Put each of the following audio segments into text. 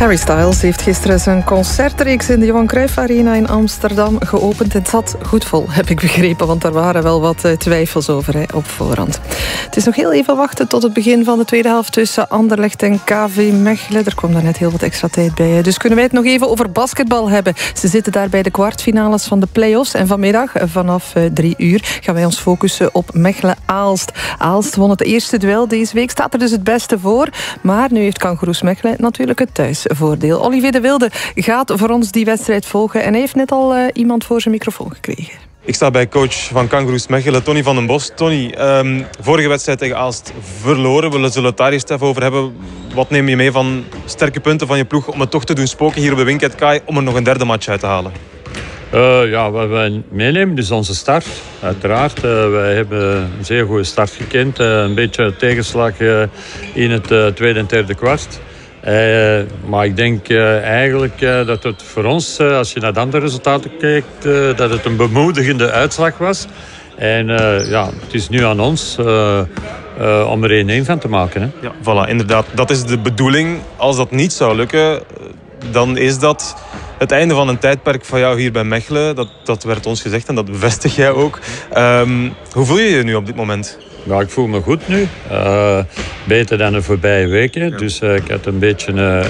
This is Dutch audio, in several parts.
Harry Styles heeft gisteren zijn concertreeks in de Johan Cruijff Arena in Amsterdam geopend. Het zat goed vol, heb ik begrepen, want er waren wel wat twijfels over op voorhand. Het is nog heel even wachten tot het begin van de tweede helft tussen Anderlecht en KV Mechelen. Er kwam daar net heel wat extra tijd bij. Dus kunnen wij het nog even over basketbal hebben. Ze zitten daar bij de kwartfinales van de play-offs. En vanmiddag vanaf 3 uur gaan wij ons focussen op Mechelen-Aalst. Aalst won het eerste duel deze week. Staat er dus het beste voor. Maar nu heeft Kangaroos Mechelen natuurlijk het thuisvoordeel. Olivier de Wilde gaat voor ons die wedstrijd volgen. En hij heeft net al iemand voor zijn microfoon gekregen. Ik sta bij coach van Kangaroos Mechelen, Tony van den Bos. Tony, vorige wedstrijd tegen Aalst verloren. We zullen het daar eerst even over hebben. Wat neem je mee van sterke punten van je ploeg om het toch te doen spoken hier op de Winket Kai om er nog een derde match uit te halen? Wat wij meenemen is onze start. Uiteraard, wij hebben een zeer goede start gekend. Een beetje tegenslag in het tweede en derde kwart. Maar ik denk eigenlijk dat het voor ons, als je naar de andere resultaten kijkt, dat het een bemoedigende uitslag was. En het is nu aan ons om er 1-1 van te maken. Hè? Ja, voilà, inderdaad. Dat is de bedoeling. Als dat niet zou lukken, dan is dat het einde van een tijdperk van jou hier bij Mechelen. Dat werd ons gezegd en dat bevestig jij ook. Hoe voel je je nu op dit moment? Ja, ik voel me goed nu. Beter dan de voorbije weken. Ja. Dus ik had een beetje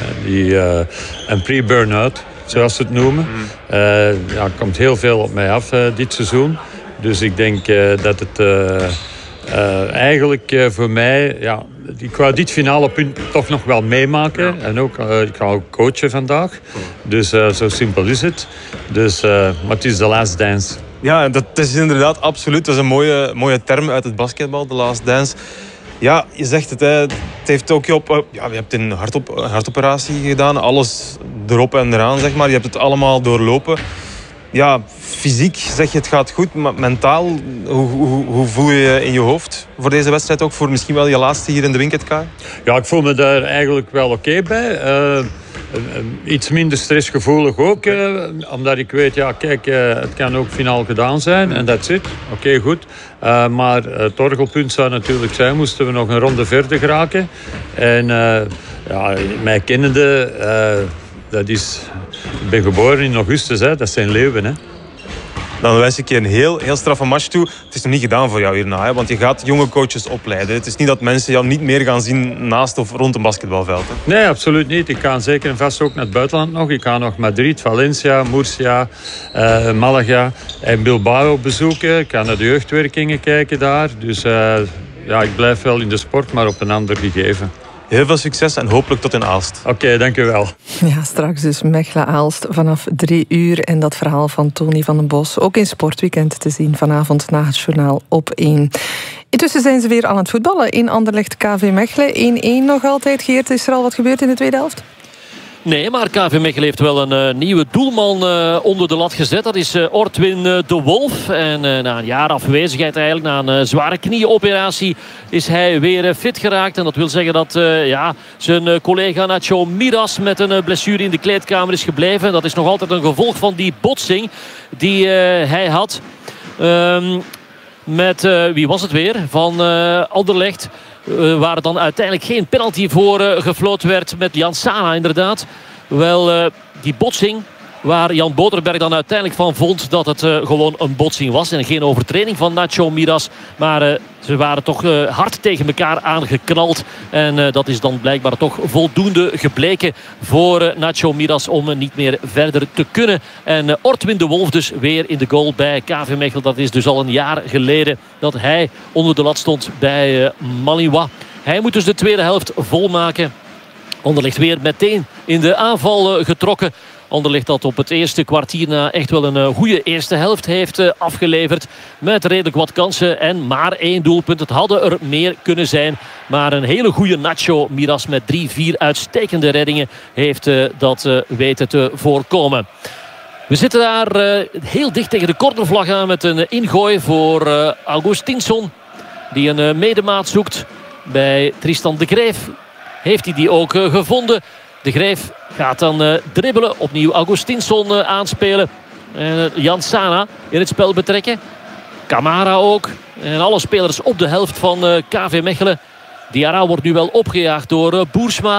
een pre-burn-out, zoals ze het noemen. Er komt heel veel op mij af dit seizoen. Dus ik denk dat het eigenlijk voor mij... Ja, ik wou dit finale punt toch nog wel meemaken. Ja. En ook, ik ga ook coachen vandaag. Dus zo simpel is het. Dus, maar het is de last dance. Ja, dat is inderdaad absoluut. Dat is een mooie term uit het basketbal, de last dance. Ja, je zegt het, het heeft ook je hebt een hartoperatie gedaan. Alles erop en eraan, zeg maar. Je hebt het allemaal doorlopen. Ja, fysiek zeg je het gaat goed, maar mentaal, hoe voel je je in je hoofd voor deze wedstrijd? Ook voor misschien wel je laatste hier in de Winket Kai? Ja, ik voel me daar eigenlijk wel oké bij. Iets minder stressgevoelig ook. Omdat ik weet, het kan ook finaal gedaan zijn. En that's it. Oké, goed. Maar het orgelpunt zou natuurlijk zijn, moesten we nog een ronde verder geraken. En mij kennende, ik ben geboren in augustus, hè. Dat zijn leeuwen, hè. Dan wens ik je een heel straffe match toe. Het is nog niet gedaan voor jou hierna, hè, want je gaat jonge coaches opleiden. Het is niet dat mensen jou niet meer gaan zien naast of rond een basketbalveld. Hè? Nee, absoluut niet. Ik ga zeker en vast ook naar het buitenland nog. Ik ga nog Madrid, Valencia, Murcia, Malaga en Bilbao bezoeken. Ik ga naar de jeugdwerkingen kijken daar. Dus ik blijf wel in de sport, maar op een ander gegeven. Heel veel succes en hopelijk tot in Aalst. Oké, dank u wel. Ja, straks dus Mechelen-Aalst vanaf 3 uur. En dat verhaal van Tony van den Bos ook in Sportweekend te zien vanavond na het journaal op 1. Intussen zijn ze weer aan het voetballen in Anderlecht KV Mechelen. 1-1 nog altijd. Geert, is er al wat gebeurd in de tweede helft? Nee, maar KV Mechelen heeft wel een nieuwe doelman onder de lat gezet. Dat is Ortwin de Wolf. En na een jaar afwezigheid eigenlijk, na een zware knieoperatie, is hij weer fit geraakt. En dat wil zeggen dat zijn collega Nacho Miras met een blessure in de kleedkamer is gebleven. Dat is nog altijd een gevolg van die botsing die hij had met, wie was het weer, van Anderlecht. Waar dan uiteindelijk geen penalty voor gefloten werd met Jan Sana inderdaad. Wel, die botsing waar Jan Boterberg dan uiteindelijk van vond dat het gewoon een botsing was. En geen overtreding van Nacho Miras. Maar ze waren toch hard tegen elkaar aangeknald. En dat is dan blijkbaar toch voldoende gebleken voor Nacho Miras om niet meer verder te kunnen. En Ortwin de Wolf dus weer in de goal bij KV Mechelen. Dat is dus al een jaar geleden dat hij onder de lat stond bij Maliwa. Hij moet dus de tweede helft volmaken. Anderlecht weer meteen in de aanval getrokken. Anderlecht dat op het eerste kwartier na echt wel een goede eerste helft heeft afgeleverd. Met redelijk wat kansen en maar 1 doelpunt. Het hadden er meer kunnen zijn. Maar een hele goede Nacho Miras met 3-4 uitstekende reddingen heeft dat weten te voorkomen. We zitten daar heel dicht tegen de cornervlag aan met een ingooi voor Augustinsson. Die een medemaat zoekt bij Tristan de Greef. Heeft hij die ook gevonden. De Greef gaat dan dribbelen. Opnieuw Augustinsson aanspelen. Jan Sana in het spel betrekken. Camara ook. En alle spelers op de helft van KV Mechelen. Diarra wordt nu wel opgejaagd door Boersma.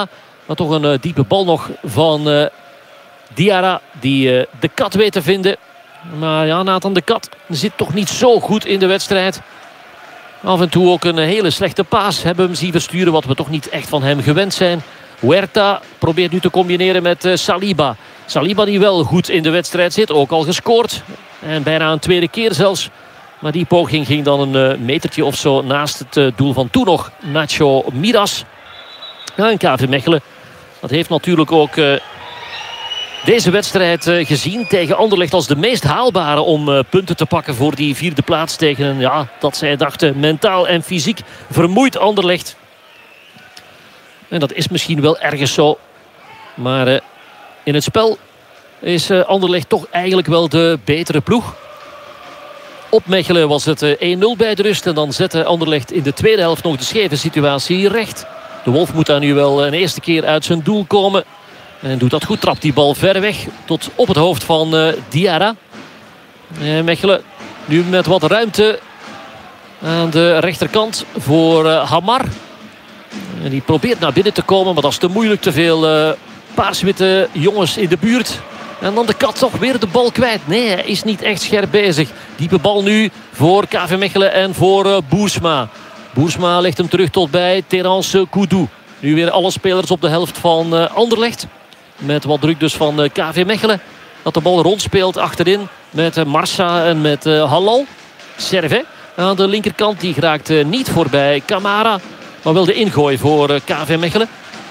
Maar toch een diepe bal nog van Diarra. Die de Kat weet te vinden. Maar ja, Nathan de Kat zit toch niet zo goed in de wedstrijd. Af en toe ook een hele slechte paas hebben we hem zien versturen. Wat we toch niet echt van hem gewend zijn. Huerta probeert nu te combineren met Saliba. Saliba die wel goed in de wedstrijd zit. Ook al gescoord. En bijna een tweede keer zelfs. Maar die poging ging dan een metertje of zo naast het doel van toen nog Nacho Miras. Ja, en KV Mechelen. Dat heeft natuurlijk ook deze wedstrijd gezien tegen Anderlecht als de meest haalbare om punten te pakken voor die vierde plaats tegen een, ja, dat zij dachten mentaal en fysiek vermoeid Anderlecht. En dat is misschien wel ergens zo. Maar in het spel is Anderlecht toch eigenlijk wel de betere ploeg. Op Mechelen was het 1-0 bij de rust. En dan zette Anderlecht in de tweede helft nog de scheve situatie recht. De Wolf moet daar nu wel een eerste keer uit zijn doel komen. En doet dat goed. Trapt die bal ver weg. Tot op het hoofd van Diarra. Mechelen nu met wat ruimte aan de rechterkant voor Hamar. En die probeert naar binnen te komen. Maar dat is te moeilijk. Te veel paarswitte jongens in de buurt. En dan de Kat toch weer de bal kwijt. Nee, hij is niet echt scherp bezig. Diepe bal nu voor KV Mechelen en voor Boersma. Boersma legt hem terug tot bij Terence Koudou. Nu weer alle spelers op de helft van Anderlecht. Met wat druk dus van KV Mechelen. Dat de bal rondspeelt achterin met Marsa en met Halal. Servet aan de linkerkant. Die geraakt niet voorbij Camara. Maar wel de ingooi voor KV Mechelen.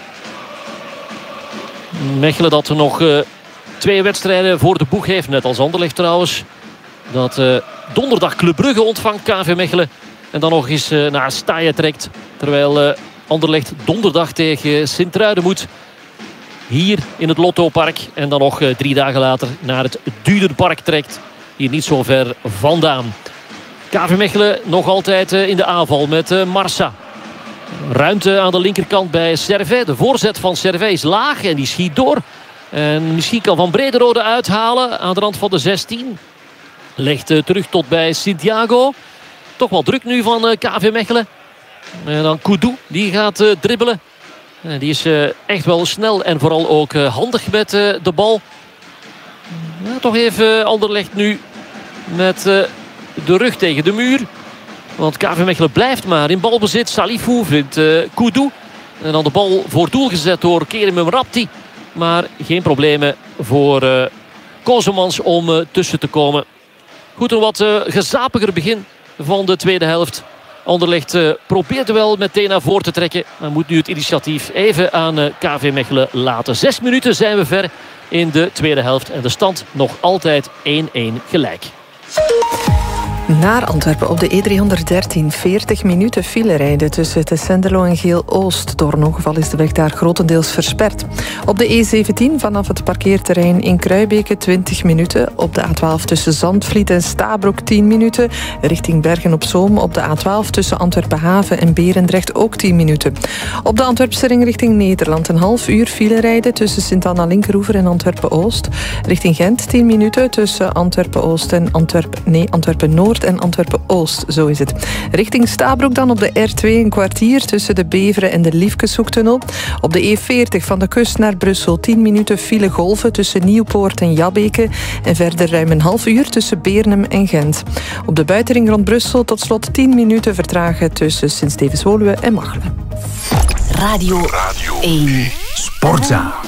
Mechelen dat er nog 2 wedstrijden voor de boeg heeft. Net als Anderlecht trouwens. Dat donderdag Club Brugge ontvangt KV Mechelen. En dan nog eens naar Staaien trekt. Terwijl Anderlecht donderdag tegen Sint-Truiden moet. Hier in het Lottopark. En dan nog 3 dagen later naar het Dudenpark trekt. Hier niet zo ver vandaan. KV Mechelen nog altijd in de aanval met Marsa. Ruimte aan de linkerkant bij Servet. De voorzet van Servet is laag en die schiet door. En misschien kan Van Brederode uithalen aan de rand van de 16. Legt terug tot bij Santiago. Toch wel druk nu van KV Mechelen. En dan Koudou, die gaat dribbelen. En die is echt wel snel en vooral ook handig met de bal. Ja, toch even Anderlecht nu met de rug tegen de muur. Want KV Mechelen blijft maar in balbezit. Salifou vindt Koudou. En dan de bal voor doel gezet door Kerem Rapti. Maar geen problemen voor Kozemans om tussen te komen. Goed, een wat gezapiger begin van de tweede helft. Anderlecht probeert wel meteen naar voren te trekken. Maar moet nu het initiatief even aan KV Mechelen laten. 6 minuten zijn we ver in de tweede helft. En de stand nog altijd 1-1 gelijk. Naar Antwerpen op de E313. 40 minuten file rijden tussen Tessenderlo en Geel-Oost. Door een ongeval is de weg daar grotendeels versperd. Op de E17 vanaf het parkeerterrein in Kruibeke 20 minuten. Op de A12 tussen Zandvliet en Stabroek 10 minuten. Richting Bergen-op-Zoom op de A12 tussen Antwerpen-Haven en Berendrecht ook 10 minuten. Op de Antwerpse ring richting Nederland een half uur file rijden tussen Sint-Anna-Linkeroever en Antwerpen-Oost. Richting Gent 10 minuten tussen Antwerpen-Oost en Antwerpen-Noord en Antwerpen-Oost, zo is het. Richting Stabroek dan op de R2 een kwartier tussen de Beveren en de Liefkeshoektunnel. Op de E40 van de kust naar Brussel 10 minuten file golven tussen Nieuwpoort en Jabbeke. En verder ruim een half uur tussen Beernem en Gent. Op de buitenring rond Brussel tot slot 10 minuten vertragen tussen Sint-Stevens-Woluwe en Machelen. Radio 1 Sportza.